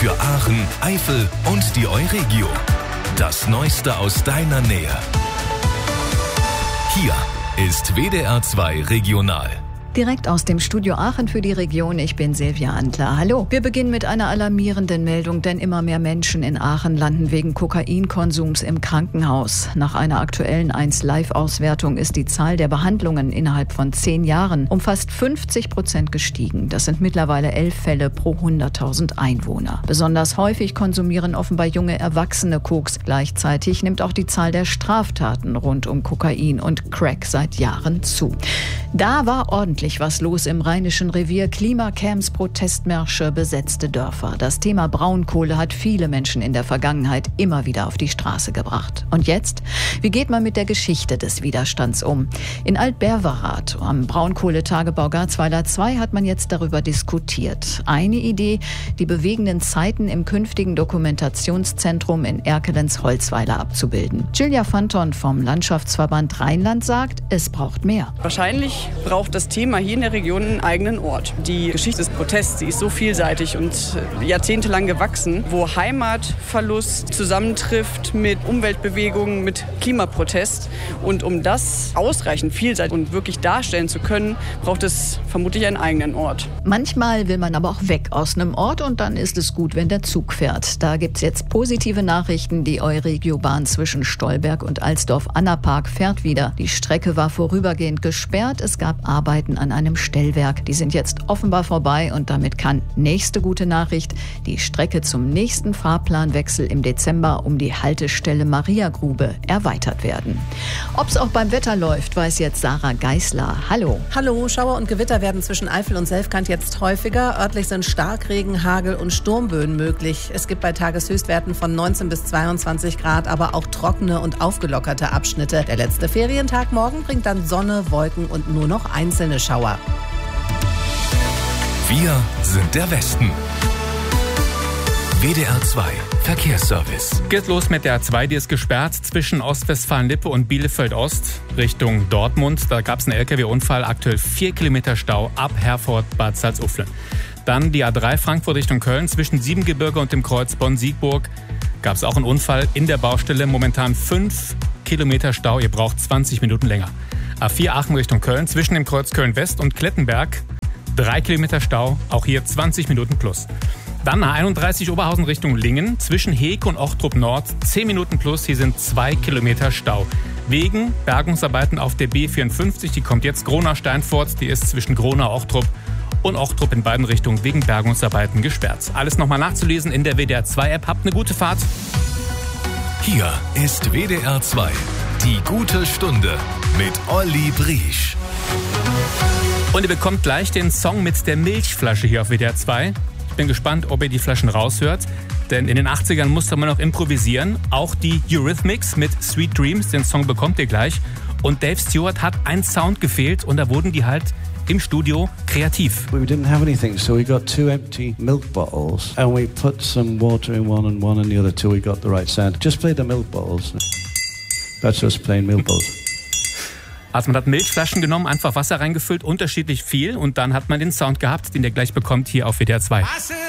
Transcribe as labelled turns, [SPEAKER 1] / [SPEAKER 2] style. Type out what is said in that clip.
[SPEAKER 1] für Aachen, Eifel und die Euregio. Das Neueste aus deiner Nähe. Hier ist WDR 2 Regional.
[SPEAKER 2] Direkt aus dem Studio Aachen für die Region. Ich bin Silvia Antler. Hallo. Wir beginnen mit einer alarmierenden Meldung, denn immer mehr Menschen in Aachen landen wegen Kokainkonsums im Krankenhaus. Nach einer aktuellen 1Live-Auswertung ist die Zahl der Behandlungen innerhalb von 10 Jahren um fast 50% gestiegen. Das sind mittlerweile 11 Fälle pro 100.000 Einwohner. Besonders häufig konsumieren offenbar junge Erwachsene Koks. Gleichzeitig nimmt auch die Zahl der Straftaten rund um Kokain und Crack seit Jahren zu. Da war ordentlich was los im Rheinischen Revier. Klimacamps, Protestmärsche, besetzte Dörfer. Das Thema Braunkohle hat viele Menschen in der Vergangenheit immer wieder auf die Straße gebracht. Und jetzt? Wie geht man mit der Geschichte des Widerstands um? In Alt-Berwerath am Braunkohletagebau Garzweiler 2 hat man jetzt darüber diskutiert. Eine Idee, die bewegenden Zeiten im künftigen Dokumentationszentrum in Erkelenz-Holzweiler abzubilden. Julia Fanton vom Landschaftsverband Rheinland sagt, es braucht mehr.
[SPEAKER 3] Wahrscheinlich braucht das Thema hier in der Region einen eigenen Ort. Die Geschichte des Protests, die ist so vielseitig und jahrzehntelang gewachsen, wo Heimatverlust zusammentrifft mit Umweltbewegungen, mit Klimaprotest. Und um das ausreichend vielseitig und wirklich darstellen zu können, braucht es vermutlich einen eigenen Ort.
[SPEAKER 2] Manchmal will man aber auch weg aus einem Ort und dann ist es gut, wenn der Zug fährt. Da gibt's jetzt positive Nachrichten. Die Euregiobahn zwischen Stolberg und Alsdorf-Annapark fährt wieder. Die Strecke war vorübergehend gesperrt. Es gab Arbeiten an einem Stellwerk. Die sind jetzt offenbar vorbei und damit kann, nächste gute Nachricht, die Strecke zum nächsten Fahrplanwechsel im Dezember um die Haltestelle Mariagrube erweitert werden. Ob's auch beim Wetter läuft, weiß jetzt Sarah Geisler. Hallo.
[SPEAKER 4] Hallo, Schauer und Gewitter werden zwischen Eifel und Selfkant jetzt häufiger. Örtlich sind Starkregen, Hagel und Sturmböen möglich. Es gibt bei Tageshöchstwerten von 19 bis 22 Grad, aber auch trockene und aufgelockerte Abschnitte. Der letzte Ferientag morgen bringt dann Sonne, Wolken und nur noch einzelne Schauer.
[SPEAKER 1] Wir sind der Westen. WDR 2 Verkehrsservice.
[SPEAKER 5] Geht los mit der A2, die ist gesperrt zwischen Ostwestfalen-Lippe und Bielefeld-Ost Richtung Dortmund. Da gab es einen LKW-Unfall, aktuell 4 Kilometer Stau ab Herford-Bad Salzuflen. Dann die A3 Frankfurt Richtung Köln zwischen Siebengebirge und dem Kreuz Bonn-Siegburg. Gab es auch einen Unfall in der Baustelle, momentan 5 Kilometer Stau, ihr braucht 20 Minuten länger. A4 Aachen Richtung Köln zwischen dem Kreuz Köln-West und Klettenberg, 3 Kilometer Stau, auch hier 20 Minuten plus. Dann A31 Oberhausen Richtung Lingen, zwischen Heek und Ochtrup Nord, 10 Minuten plus, hier sind 2 Kilometer Stau. Wegen Bergungsarbeiten auf der B54, die kommt jetzt Gronau-Steinfurt, die ist zwischen Gronau-Ochtrup und Ochtrup in beiden Richtungen wegen Bergungsarbeiten gesperrt. Alles nochmal nachzulesen in der WDR 2 App. Habt eine gute Fahrt.
[SPEAKER 1] Hier ist WDR 2, die gute Stunde mit Olli Briesch.
[SPEAKER 5] Und ihr bekommt gleich den Song mit der Milchflasche hier auf WDR 2. Ich bin gespannt, ob ihr die Flaschen raushört, denn in den 80ern musste man noch improvisieren. Auch die Eurythmics mit Sweet Dreams, den Song bekommt ihr gleich. Und Dave Stewart hat ein Sound gefehlt und da wurden die halt im Studio kreativ.
[SPEAKER 6] We didn't have anything, so we got 2 empty milk bottles and we put some water in one and one in the other till we got the right sound. Just play the milk bottles. That's us playing milk bottles.
[SPEAKER 5] Also man hat Milchflaschen genommen, einfach Wasser reingefüllt, unterschiedlich viel und dann hat man den Sound gehabt, den ihr gleich bekommt hier auf WDR 2.